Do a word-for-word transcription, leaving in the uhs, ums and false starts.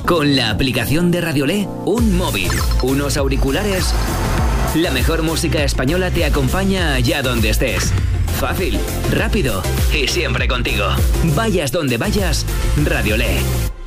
Con la aplicación de Radiolé, un móvil, unos auriculares. La mejor música española te acompaña allá donde estés. Fácil, rápido y siempre contigo. Vayas donde vayas, Radiolé.